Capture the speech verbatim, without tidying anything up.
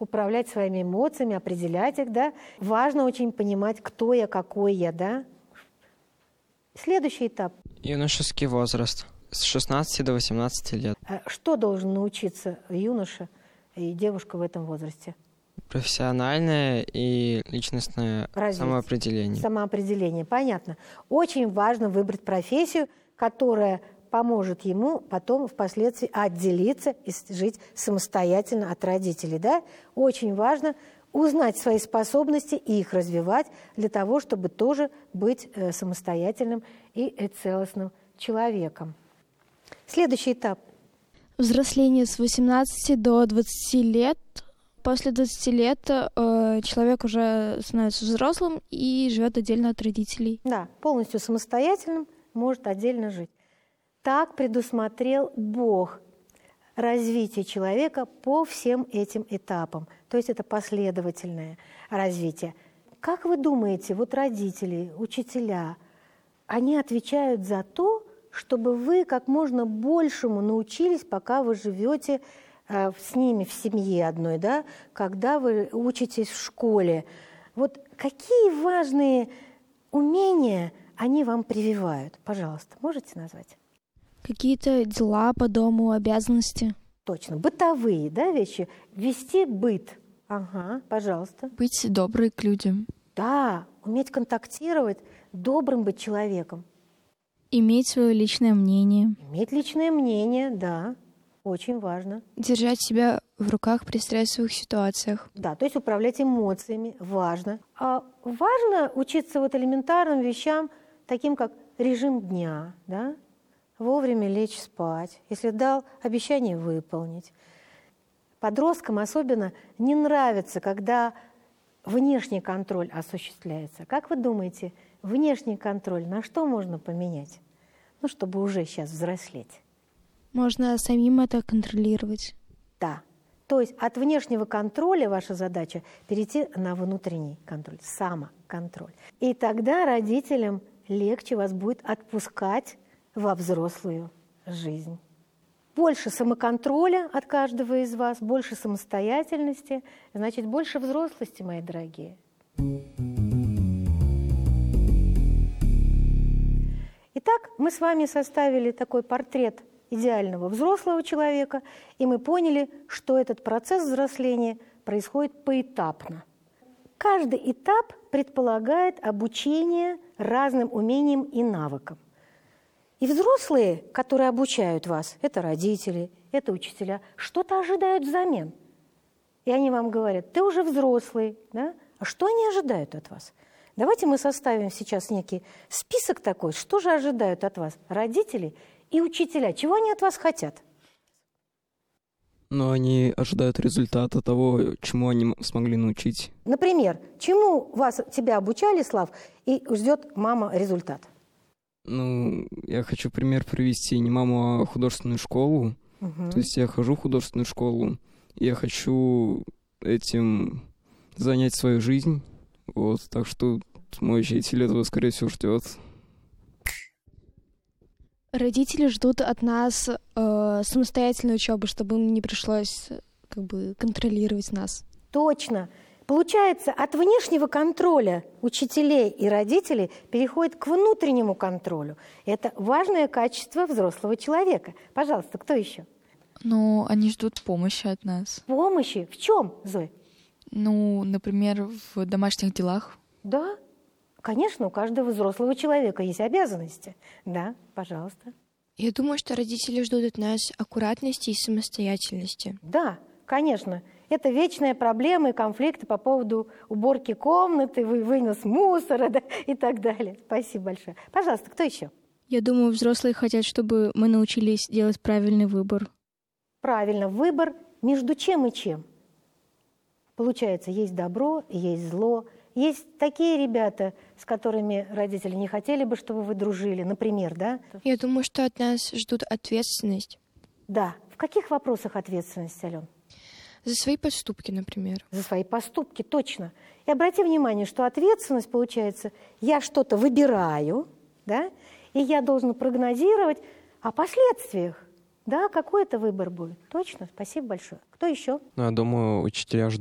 управлять своими эмоциями, определять их, да. Важно очень понимать, кто я, какой я, да. Следующий этап. Юношеский возраст. С шестнадцати до восемнадцати лет. Что должен научиться юноша и девушка в этом возрасте? Профессиональное и личностное Развитие. самоопределение. Самоопределение, понятно. Очень важно выбрать профессию, которая поможет ему потом впоследствии отделиться и жить самостоятельно от родителей. Да? Очень важно узнать свои способности и их развивать для того, чтобы тоже быть самостоятельным и целостным человеком. Следующий этап. Взросление с восемнадцати до двадцати лет. После двадцати лет э, человек уже становится взрослым и живет отдельно от родителей. Да, полностью самостоятельным, может отдельно жить. Так предусмотрел Бог развитие человека по всем этим этапам. То есть это последовательное развитие. Как вы думаете, вот родители, учителя, они отвечают за то, чтобы вы как можно большему научились, пока вы живете э, с ними в семье одной, да, когда вы учитесь в школе. Вот какие важные умения они вам прививают? Пожалуйста, можете назвать? Какие-то дела по дому, обязанности. Точно, бытовые, да, вещи. Вести быт. Ага, пожалуйста. Быть доброй к людям. Да, уметь контактировать, добрым быть человеком. Иметь свое личное мнение. Иметь личное мнение, да, очень важно. Держать себя в руках при стрессовых ситуациях. Да, то есть управлять эмоциями, важно. А важно учиться вот элементарным вещам, таким как режим дня, да, вовремя лечь спать, если дал обещание выполнить. Подросткам особенно не нравится, когда внешний контроль осуществляется. Как вы думаете, внешний контроль на что можно поменять? Ну, чтобы уже сейчас взрослеть. Можно самим это контролировать. Да. То есть от внешнего контроля ваша задача перейти на внутренний контроль, самоконтроль. И тогда родителям легче вас будет отпускать во взрослую жизнь. Больше самоконтроля от каждого из вас, больше самостоятельности, значит, больше взрослости, мои дорогие. Итак, мы с вами составили такой портрет идеального взрослого человека, и мы поняли, что этот процесс взросления происходит поэтапно. Каждый этап предполагает обучение разным умениям и навыкам. И взрослые, которые обучают вас, это родители, это учителя, что-то ожидают взамен. И они вам говорят: ты уже взрослый, да? А что они ожидают от вас? Давайте мы составим сейчас некий список такой, что же ожидают от вас родители и учителя, чего они от вас хотят? Но они ожидают результата того, чему они смогли научить. Например, чему вас, тебя обучали, Слав, и ждет мама результат? Ну, я хочу пример привести, не маму, а художественную школу. Угу. То есть я хожу в художественную школу, и я хочу этим занять свою жизнь. Вот, так что мой учитель этого, скорее всего, ждет. Родители ждут от нас э, самостоятельной учебы, чтобы им не пришлось как бы контролировать нас. Точно. Получается, от внешнего контроля учителей и родителей переходит к внутреннему контролю. Это важное качество взрослого человека. Пожалуйста, кто еще? Ну, они ждут помощи от нас. Помощи? В чем, Зоя? Ну, например, в домашних делах. Да, конечно, у каждого взрослого человека есть обязанности. Да, пожалуйста. Я думаю, что родители ждут от нас аккуратности и самостоятельности. Да, конечно. Это вечные проблемы и конфликты по поводу уборки комнаты, вынос мусора, да, и так далее. Спасибо большое. Пожалуйста, кто еще? Я думаю, взрослые хотят, чтобы мы научились делать правильный выбор. Правильно, выбор между чем и чем. Получается, есть добро, есть зло. Есть такие ребята, с которыми родители не хотели бы, чтобы вы дружили, например, да? Я думаю, что от нас ждут ответственность. Да. В каких вопросах ответственность, Ален? За свои поступки, например. За свои поступки, точно. И обрати внимание, что ответственность, получается, я что-то выбираю, да, и я должен прогнозировать о последствиях, да, какой это выбор будет. Точно, спасибо большое. Кто еще? Ну, я думаю, учителя ждут